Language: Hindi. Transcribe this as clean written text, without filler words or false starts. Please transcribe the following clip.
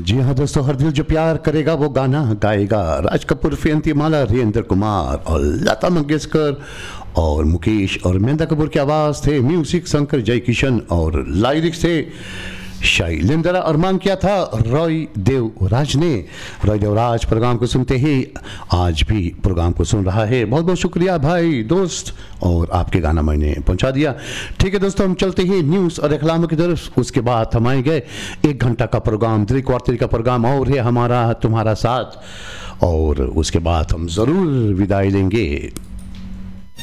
जी हाँ दोस्तों, हर दिल जो प्यार करेगा वो गाना गाएगा। राज कपूर, फैंतीमाला, वीरेंद्र कुमार और लता मंगेशकर और मुकेश और मेहंदा कपूर की आवाज़ थे। म्यूजिक शंकर जयकिशन और लाइरिक्स थे शैलेंद्र। अरमान किया था रॉय देवराज ने। रॉय देवराज प्रोग्राम को सुनते ही आज भी प्रोग्राम को सुन रहा है। बहुत बहुत शुक्रिया भाई दोस्त, और आपके गाना मैंने पहुंचा दिया। ठीक है दोस्तों, हम चलते हैं न्यूज़ और रेखलामों की तरफ। उसके बाद हम आएंगे 1 घंटा का प्रोग्राम, 3 क्वार्टर का प्रोग्राम और है हमारा तुम्हारा साथ, और उसके बाद हम ज़रूर विदाई लेंगे।